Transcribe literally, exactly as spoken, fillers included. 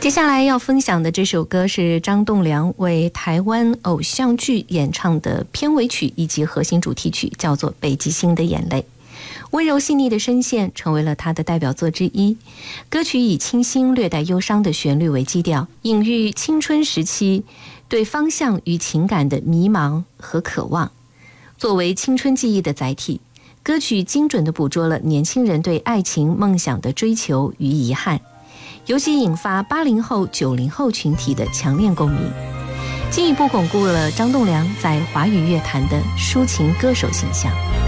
接下来要分享的这首歌是张栋梁为台湾偶像剧演唱的片尾曲以及核心主题曲，叫做《北极星的眼泪》。温柔细腻的声线成为了他的代表作之一。歌曲以清新略带忧伤的旋律为基调，隐喻青春时期对方向与情感的迷茫和渴望。作为青春记忆的载体，歌曲精准地捕捉了年轻人对爱情梦想的追求与遗憾，尤其引发八零后、九零后群体的强烈共鸣，进一步巩固了张栋梁在华语乐坛的抒情歌手形象。